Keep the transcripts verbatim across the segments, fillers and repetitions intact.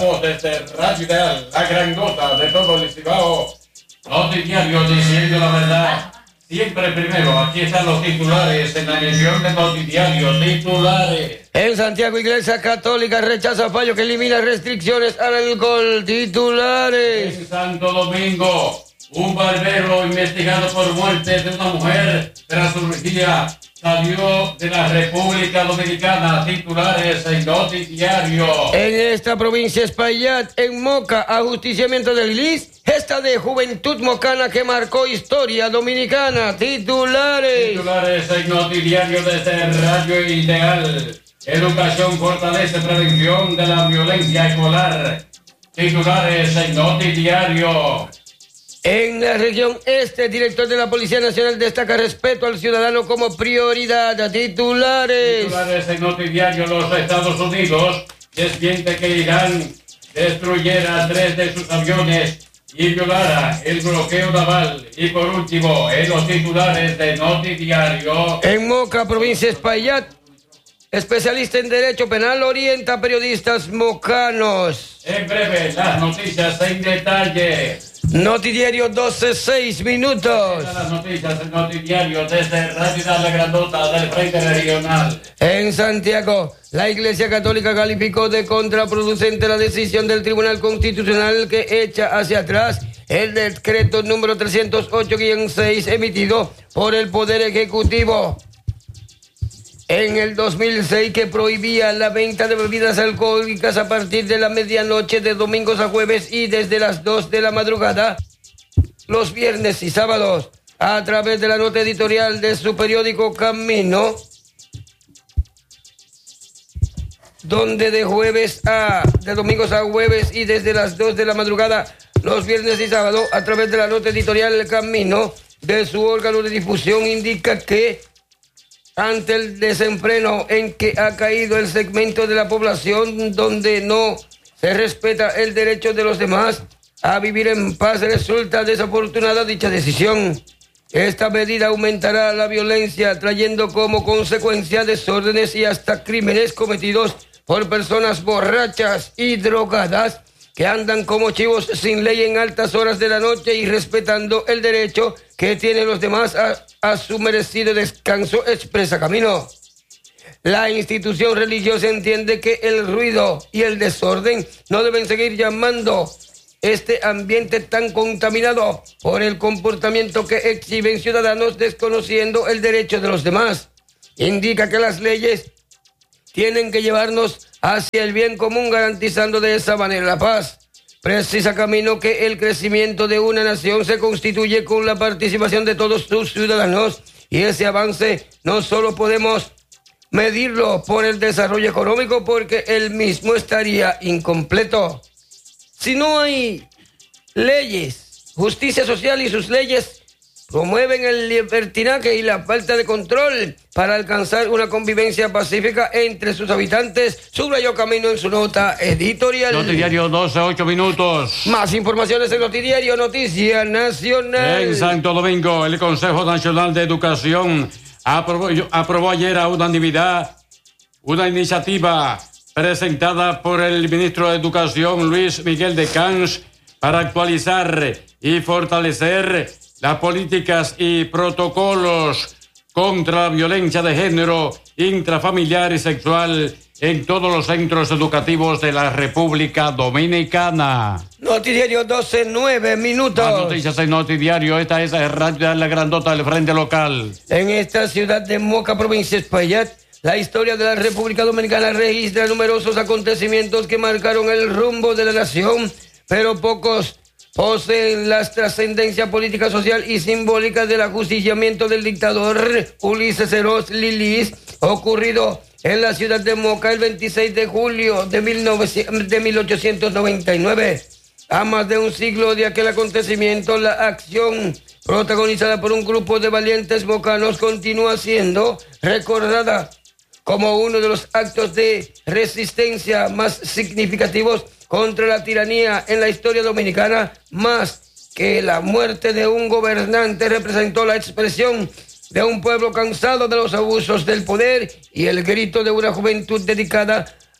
presentamos desde Radio Ideal, la grandota de todo el Cibao, Noticiario diciendo la verdad, siempre primero. Aquí están los titulares en la emisión de Noticiario, titulares. En Santiago, Iglesia Católica rechaza fallo que elimina restricciones al alcohol, titulares. En Santo Domingo, un barbero investigado por muerte de una mujer tras cirugía salió de la República Dominicana, titulares en Noticiario. En esta provincia Espaillat, en Moca, ajusticiamiento del Lis, gesta de juventud mocana que marcó historia dominicana, titulares. Titulares en Noticiario desde Radio Ideal. Educación fortalece prevención de la violencia escolar, titulares en Noticiario. En la región este, director de la Policía Nacional destaca respeto al ciudadano como prioridad. Titulares. Titulares en Noticiario. Los Estados Unidos desmiente que Irán destruyera tres de sus aviones y violara el bloqueo naval. Y por último, en los titulares de Noticiario. En Moca, provincia Espaillat, especialista en Derecho Penal orienta a periodistas mocanos. En breve, las noticias en detalle. Noticiario doce, seis minutos. Las noticias en Noticiario desde Radio La Grandota del Frente Regional. En Santiago, la Iglesia Católica calificó de contraproducente la decisión del Tribunal Constitucional que echa hacia atrás el decreto número trescientos ocho guion seis emitido por el Poder Ejecutivo en el dos mil seis, que prohibía la venta de bebidas alcohólicas a partir de la medianoche de domingos a jueves y desde las dos de la madrugada los viernes y sábados. A través de la nota editorial de su periódico Camino, donde de jueves a de domingos a jueves y desde las dos de la madrugada los viernes y sábados, a través de la nota editorial Camino de su órgano de difusión, indica que ante el desenfreno en que ha caído el segmento de la población donde no se respeta el derecho de los demás a vivir en paz, resulta desafortunada dicha decisión. Esta medida aumentará la violencia, trayendo como consecuencia desórdenes y hasta crímenes cometidos por personas borrachas y drogadas que andan como chivos sin ley en altas horas de la noche y respetando el derecho que tienen los demás a, a su merecido descanso, expresa Camino. La institución religiosa entiende que el ruido y el desorden no deben seguir llamando este ambiente tan contaminado por el comportamiento que exhiben ciudadanos desconociendo el derecho de los demás. Indica que las leyes tienen que llevarnos hacia el bien común, garantizando de esa manera la paz. Precisa Camino que el crecimiento de una nación se constituye con la participación de todos sus ciudadanos y ese avance no solo podemos medirlo por el desarrollo económico, porque el mismo estaría incompleto. Si no hay leyes, justicia social y sus leyes promueven el libertinaje y la falta de control para alcanzar una convivencia pacífica entre sus habitantes, subrayó Camino en su nota editorial. Noticiario doce, ocho minutos. Más informaciones en Noticiario Noticia Nacional. En Santo Domingo, el Consejo Nacional de Educación aprobó, aprobó ayer a unanimidad una iniciativa presentada por el ministro de Educación, Luis Miguel de Camps, para actualizar y fortalecer las políticas y protocolos contra la violencia de género, intrafamiliar y sexual en todos los centros educativos de la República Dominicana. Noticiario doce, nueve minutos. Las noticias en Noticiario. Esta es Radio La Grandota del Frente Local. En esta ciudad de Moca, provincia Espaillat, la historia de la República Dominicana registra numerosos acontecimientos que marcaron el rumbo de la nación, pero pocos poseen la trascendencia política, social y simbólica del ajusticiamiento del dictador Ulises Eros Lilis, ocurrido en la ciudad de Moca el veintiséis de julio de, de mil ochocientos noventa y nueve. A más de un siglo de aquel acontecimiento, la acción protagonizada por un grupo de valientes mocanos continúa siendo recordada como uno de los actos de resistencia más significativos contra la tiranía en la historia dominicana. Más que la muerte de un gobernante, representó la expresión de un pueblo cansado de los abusos del poder y el grito de una juventud dedicada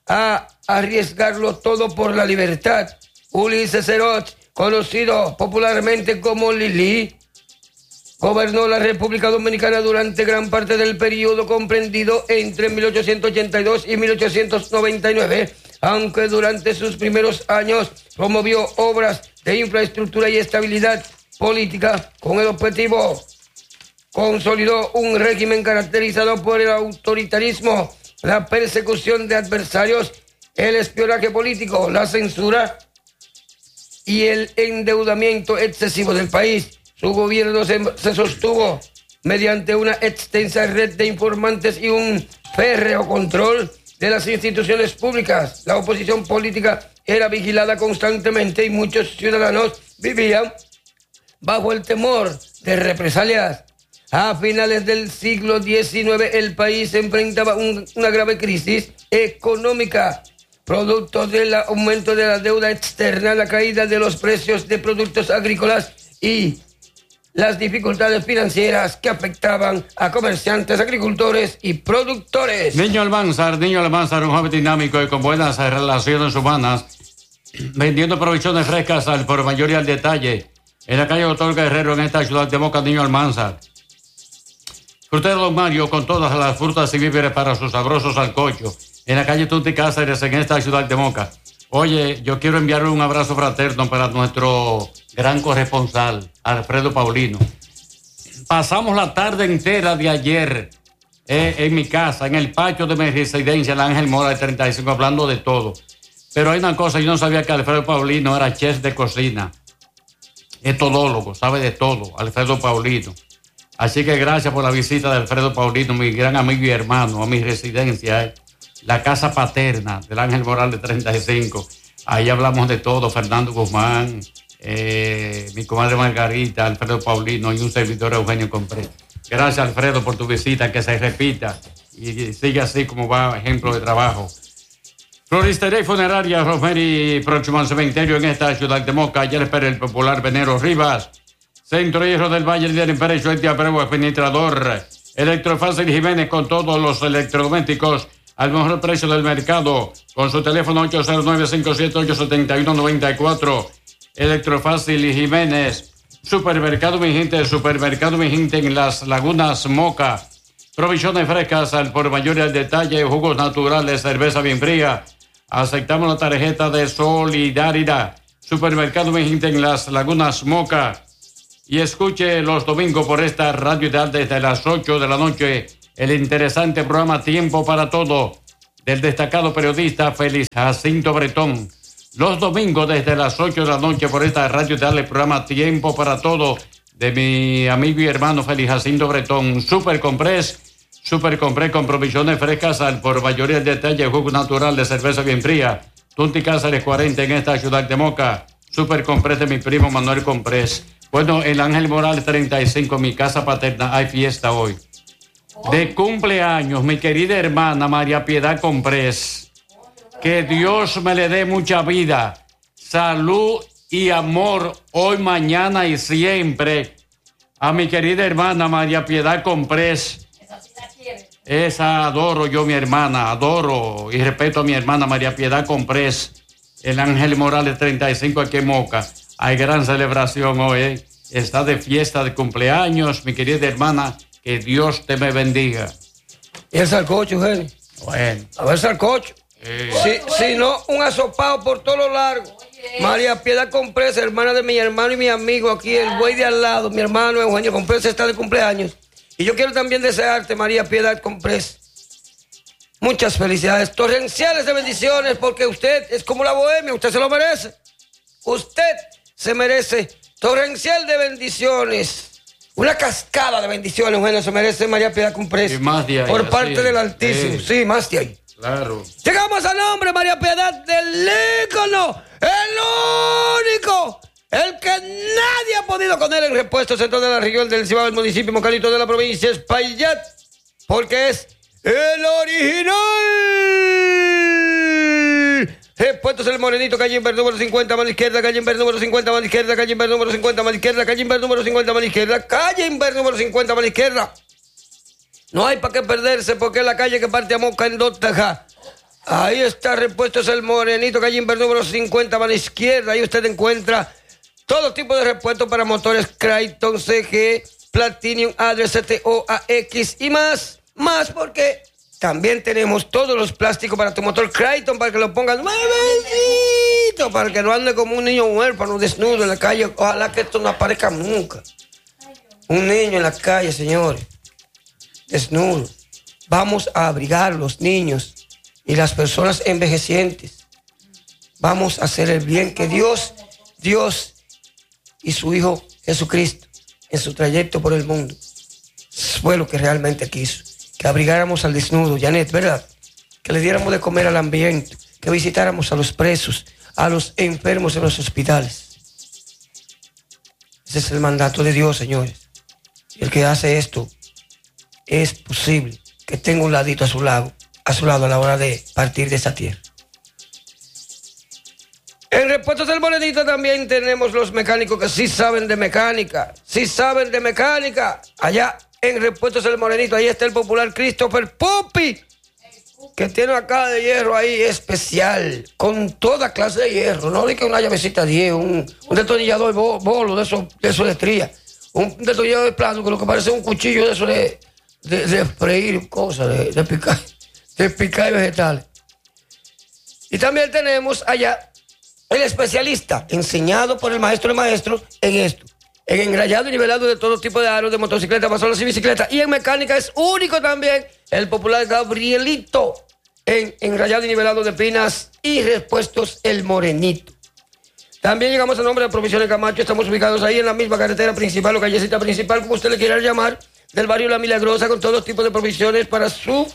a arriesgarlo todo por la libertad. Ulises Ceroch, conocido popularmente como Lili, gobernó la República Dominicana durante gran parte del periodo comprendido entre mil ochocientos ochenta y dos y mil ochocientos noventa y nueve, aunque durante sus primeros años promovió obras de infraestructura y estabilidad política con el objetivo. Consolidó un régimen caracterizado por el autoritarismo, la persecución de adversarios, el espionaje político, la censura y el endeudamiento excesivo del país. Su gobierno se, se sostuvo mediante una extensa red de informantes y un férreo control de las instituciones públicas. La oposición política era vigilada constantemente y muchos ciudadanos vivían bajo el temor de represalias. A finales del siglo diecinueve, el país enfrentaba un, una grave crisis económica, producto del aumento de la deuda externa, la caída de los precios de productos agrícolas y las dificultades financieras que afectaban a comerciantes, agricultores y productores. Niño Almanzar, Niño Almanzar, un joven dinámico y con buenas relaciones humanas, vendiendo provisiones frescas al por mayor y al detalle, en la calle Doctor Guerrero, en esta ciudad de Moca. Niño Almanzar. Frutero Don Mario, con todas las frutas y víveres para sus sabrosos sancochos, en la calle Tuti Cáceres, en esta ciudad de Moca. Oye, yo quiero enviarle un abrazo fraterno para nuestro gran corresponsal, Alfredo Paulino. Pasamos la tarde entera de ayer eh, en mi casa, en el patio de mi residencia, el Ángel Mora de treinta y cinco, hablando de todo. Pero hay una cosa, yo no sabía que Alfredo Paulino era chef de cocina, es todólogo, sabe de todo, Alfredo Paulino. Así que gracias por la visita de Alfredo Paulino, mi gran amigo y hermano, a mi residencia, eh, la casa paterna del Ángel Moral de treinta y cinco. Ahí hablamos de todo, Fernando Guzmán, eh, mi comadre Margarita, Alfredo Paulino y un servidor, Eugenio Compré. Gracias, Alfredo, por tu visita, que se repita y sigue así como va, ejemplo de trabajo. Floristería y Funeraria Rosemary, próximo al cementerio en esta ciudad de Moca. Ayer espera el popular Venero Rivas. Centro Hierro del Valle, líder en Pérez, Suerte, Abreu, Administrador. Electrofácil Jiménez, con todos los electrodomésticos al mejor precio del mercado, con su teléfono ocho cero nueve, cinco siete ocho, siete uno nueve cuatro. Electrofácil Jiménez. Supermercado Mi Gente, Supermercado Mi Gente en Las Lagunas, Moca. Provisiones frescas al por mayor y al detalle, jugos naturales, cerveza bien fría. Aceptamos la tarjeta de solidaridad. Supermercado Mi Gente en Las Lagunas, Moca. Y escuche los domingos por esta radio ideal desde las ocho de la noche el interesante programa Tiempo para Todo del destacado periodista Félix Jacinto Bretón. Los domingos desde las ocho de la noche por esta radio ideal el programa Tiempo para Todo de mi amigo y hermano Félix Jacinto Bretón. Super Comprés, Super Comprés con provisiones frescas al por mayoría del detalle, jugo natural de cerveza bien fría. Tunti Cáceres cuarenta en esta ciudad de Moca. Super Comprés de mi primo Manuel Comprés. Bueno, el Ángel Morales treinta y cinco, mi casa paterna, hay fiesta hoy. De cumpleaños, mi querida hermana María Piedad Comprés. Que Dios me le dé mucha vida, salud y amor hoy, mañana y siempre. A mi querida hermana María Piedad Comprés. Esa sí la quiere. Esa adoro yo, mi hermana, adoro y respeto a mi hermana María Piedad Comprés. El Ángel Morales treinta y cinco aquí en Moca. Hay gran celebración hoy, ¿eh? Está de fiesta de cumpleaños, mi querida hermana, que Dios te me bendiga. ¿Y el sancocho, Jenny? Bueno. A ver, sancocho. Eh. Si, si no, un asopado por todo lo largo. Oye. María Piedad Comprés, hermana de mi hermano y mi amigo aquí, el güey de al lado, mi hermano Eugenio Comprés está de cumpleaños. Y yo quiero también desearte, María Piedad Comprés, muchas felicidades, torrenciales de bendiciones, porque usted es como la bohemia, usted se lo merece. Usted se merece torrencial de bendiciones. Una cascada de bendiciones, bueno, se merece María Piedad Comprés. Y más de ahí, por parte así, del Altísimo. Sí. sí, más de ahí. Claro. Llegamos al nombre, María Piedad, del ícono, el único, el que nadie ha podido con él en repuestos en toda la región del Cibao, del municipio Mocalito de la provincia de Espaillat, porque es el original. Repuestos El Morenito, calle Inver número cincuenta, mano izquierda, calle Inver número cincuenta, mano izquierda, calle Inver número cincuenta, mano izquierda, calle Inver número cincuenta, mano izquierda, calle Inver número cincuenta, mano izquierda. No hay para qué perderse porque es la calle que parte a Moca en Dotaja. Ahí está, Repuestos El Morenito, calle Inver número cincuenta, mano izquierda. Ahí usted encuentra todo tipo de repuestos para motores Creighton, C G, Platinum, Adler, C T O, A X y más. Más porque también tenemos todos los plásticos para tu motor Creighton, para que lo pongas nuevecito, para que no ande como un niño huérfano desnudo en la calle. Ojalá que esto no aparezca nunca. Un niño en la calle, señores, desnudo. Vamos a abrigar a los niños y las personas envejecientes. Vamos a hacer el bien que Dios, Dios y su Hijo Jesucristo en su trayecto por el mundo fue lo que realmente quiso. Que abrigáramos al desnudo, Janet, ¿verdad? Que le diéramos de comer al hambriento, que visitáramos a los presos, a los enfermos en los hospitales. Ese es el mandato de Dios, señores. Y el que hace esto, es posible que tenga un ladito a su lado, a su lado a la hora de partir de esa tierra. En Repuestos El Morenito también tenemos los mecánicos que sí saben de mecánica, sí saben de mecánica. Allá en Repuestos El Morenito, ahí está el popular Christopher Pupi, que tiene una caja de hierro ahí especial, con toda clase de hierro. No diga una llavecita diez, un, un destornillador bo, bolo de esos de, eso de estría, un destornillador de plástico, lo que parece un cuchillo de eso de, de, de freír cosas, de, de picar, de picar vegetales. Y también tenemos allá el especialista, enseñado por el maestro de maestros en esto, en engrallado y nivelado de todo tipo de aros de motocicleta, pasolas y bicicleta. Y en mecánica es único también el popular Gabrielito, en engrallado y nivelado de pinas y repuestos El Morenito. También llegamos al nombre de Provisiones Camacho. Estamos ubicados ahí en la misma carretera principal o callecita principal, como usted le quiera llamar, del barrio La Milagrosa, con todo tipo de provisiones para su,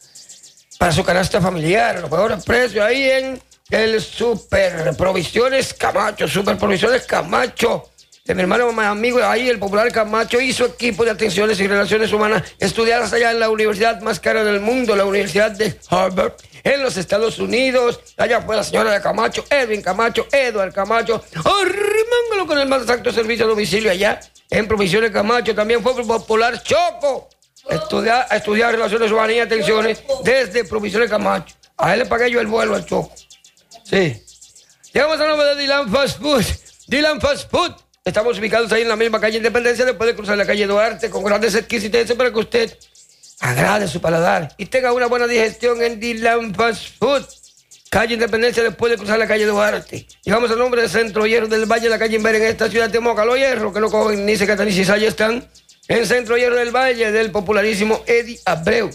para su canasta familiar, los mejores precios ahí en el Super Provisiones Camacho, Super Provisiones Camacho, de mi hermano, mi amigo, ahí el popular Camacho y su equipo de atenciones y relaciones humanas, estudiadas allá en la universidad más cara del mundo, la Universidad de Harvard, en los Estados Unidos. Allá fue la señora de Camacho, Edwin Camacho, Eduard Camacho, arrimángalo con el más exacto servicio a domicilio allá en Provisiones Camacho. También fue el popular Choco, estudiar, a estudiar relaciones humanas y atenciones desde Provisiones Camacho. A él le pagué yo el vuelo al Choco. Sí. Llegamos al nombre de Dylan Fast Food. Dylan Fast Food. Estamos ubicados ahí en la misma calle Independencia, después de cruzar la calle Duarte, con grandes exquisiteces para que usted agrade su paladar y tenga una buena digestión en Dylan Fast Food. Calle Independencia, después de cruzar la calle Duarte. Llegamos al nombre de Centro Hierro del Valle, la calle Inver, en esta ciudad de Moca. Los hierros que no cogen ni se catan ni cizalla están en Centro Hierro del Valle, del popularísimo Eddie Abreu.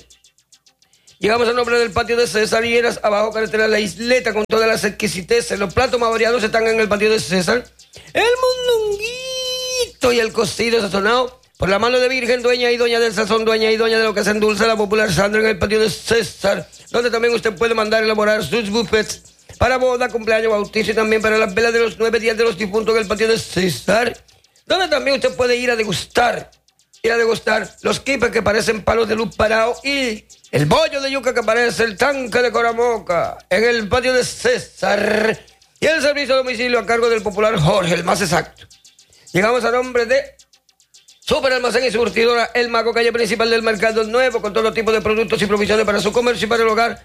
Llegamos al nombre del patio de César Hieras, abajo carretera La Isleta, con todas las exquisiteces. Los platos más variados están en el patio de César. El mondonguito y el cocido sazonado por la mano de Virgen, dueña y doña del sazón, dueña y doña de lo que se endulza, la popular Sandra, en el patio de César, donde también usted puede mandar elaborar sus buffets para boda, cumpleaños, bautizo y también para las velas de los nueve días de los difuntos en el patio de César, donde también usted puede ir a degustar, ir a degustar los quipes que parecen palos de luz parado y el bollo de yuca que parece el tanque de Coramoca en el patio de César, y el servicio a domicilio a cargo del popular Jorge, el más exacto. Llegamos a nombre de Super Almacén y Surtidora El Mago, calle principal del Mercado Nuevo, con todo tipo de productos y provisiones para su comercio y para el hogar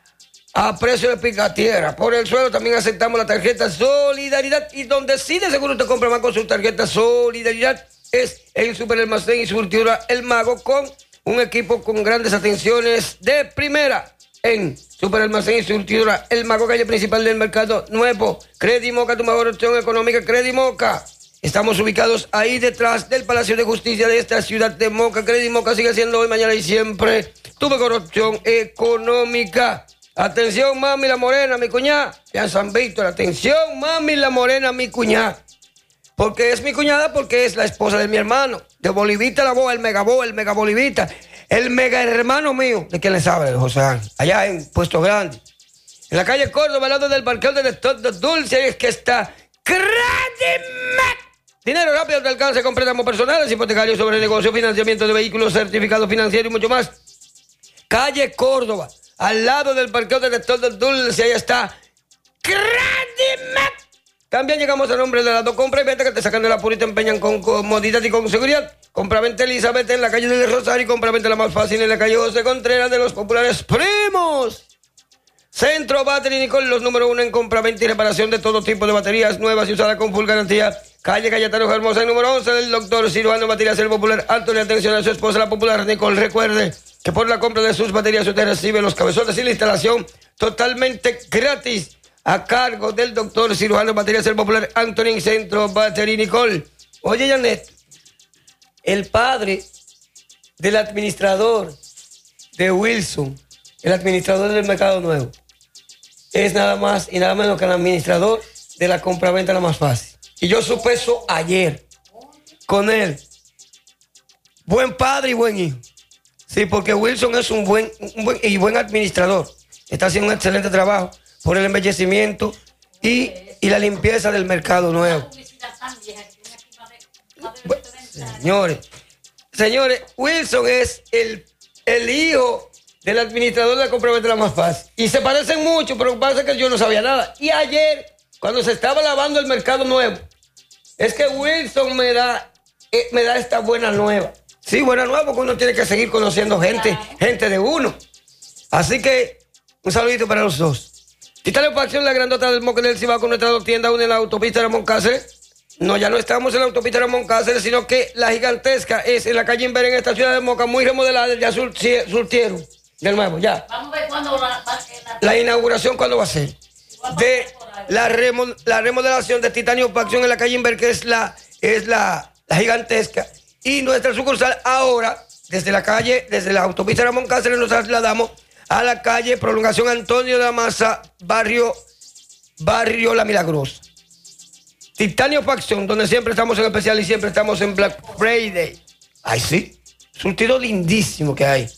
a precio de picatierra. Por el suelo también aceptamos la tarjeta Solidaridad, y donde sí de seguro te compra más con su tarjeta Solidaridad es en Super Almacén y Surtidora El Mago, con un equipo con grandes atenciones de primera en Super Almacén y Surtidora El Mago, calle principal del Mercado Nuevo. Credimoca, tu mejor opción económica, Credimoca. Estamos ubicados ahí detrás del Palacio de Justicia de esta ciudad de Moca. Credimoca sigue siendo hoy, mañana y siempre tu mejor opción económica. Atención, mami la morena, mi cuñada, en San Víctor. Atención, mami la morena, mi cuñada. Porque es mi cuñada, porque es la esposa de mi hermano, de Bolivita la Boa, el Megabó, el Mega Bolivita, el mega hermano mío, ¿de quién le sabe? José Ángel, allá en Puesto Grande, en la calle Córdoba, al lado del parqueo de Todos Dulce, ahí es que está Credimec. Dinero rápido de alcance con préstamos personales, hipotecarios, sobre negocio, financiamiento de vehículos, certificados financieros y mucho más. Calle Córdoba, al lado del parqueo de Todos Dulce, ahí está Credimec. También llegamos al nombre de las dos compras y venta que te sacan de la pura y te empeñan con comodidad y con seguridad. Compraventa Elizabeth en la calle del Rosario y compraventa la más fácil en la calle José Contreras de los populares primos. Centro Battery Nicole, los número uno en compra-venta y reparación de todo tipo de baterías nuevas y usadas con full garantía. Calle Cayetano Hermosa, el número once del doctor cirujano Baterías El Popular. Antonio, atención a su esposa, la popular Nicole. Recuerde que por la compra de sus baterías usted recibe los cabezones y la instalación totalmente gratis a cargo del doctor cirujano Baterías El Popular, Anthony, Centro Battery Nicole. Oye, Janet, el padre del administrador de Wilson, el administrador del Mercado Nuevo, es nada más y nada menos que el administrador de la compraventa La Más Fácil. Y yo supe eso ayer con él. Buen padre y buen hijo. Sí, porque Wilson es un buen, un buen y buen administrador. Está haciendo un excelente trabajo por el embellecimiento y, y la limpieza del Mercado Nuevo. Bueno, señores, señores, Wilson es el, el hijo del administrador de la compraventa La Más Fácil. Y se parecen mucho, pero pasa que yo no sabía nada. Y ayer, cuando se estaba lavando el Mercado Nuevo, es que Wilson me da, eh, me da esta buena nueva. Sí, buena nueva, porque uno tiene que seguir conociendo gente, gente de uno. Así que, un saludito para los dos. Titanium Facción, la grandota del Moque del Cibao, con nuestra dos tiendas, una en la autopista Ramón Cáceres. No, ya no estamos en la autopista Ramón Cáceres, sino que la gigantesca es en la calle Inver, en esta ciudad de Moca, muy remodelada, ya surtieron de nuevo, ya. Vamos a ver cuándo la, la, la inauguración, cuándo va a ser. De la, remo, la remodelación de Titanium Facción en la calle Inver, que es la, es la, la gigantesca. Y nuestra sucursal ahora, desde la calle, desde la autopista Ramón Cáceres, nos trasladamos a la calle Prolongación Antonio de la Maza, barrio, barrio La Milagrosa. Titanio Facción, donde siempre estamos en especial y siempre estamos en Black Friday. Ay, sí, surtido lindísimo que hay.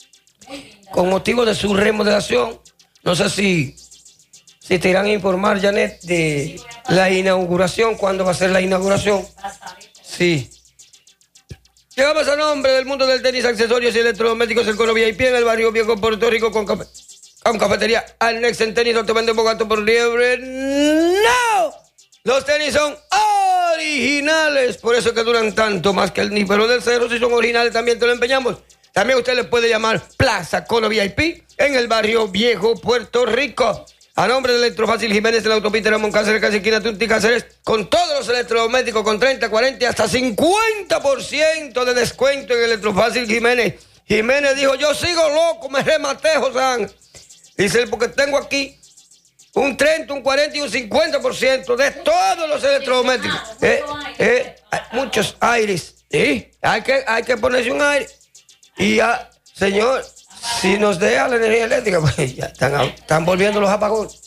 Con motivo de su remodelación, no sé si, si te irán a informar, Janet, de la inauguración, cuándo va a ser la inauguración. Sí. Llegamos a nombre del mundo del tenis, accesorios y electrodomésticos, el Coro V I P en el barrio Viejo, Puerto Rico, con, café, con cafetería Annex en tenis, no te venden bogato por liebre. ¡No! Los tenis son originales, por eso que duran tanto, más que el nífero del cero. Si son originales, también te lo empeñamos. También usted le puede llamar Plaza Colo V I P en el barrio Viejo, Puerto Rico. A nombre de Electrofácil Jiménez, en la autopista Ramón Cáceres, casi esquina Tunti Cáceres, con todos los electrodomésticos, con treinta, cuarenta y hasta cincuenta por ciento de descuento en Electrofácil Jiménez. Jiménez dijo, yo sigo loco, me rematé, Josán. Dice él, porque tengo aquí un treinta, un cuarenta y un cincuenta por ciento de todos los electrodomésticos. Eh, eh, hay muchos aires. Sí, hay que, hay que ponerse un aire. Y ya, señor, si nos deja la energía eléctrica, pues ya están, están volviendo los apagones.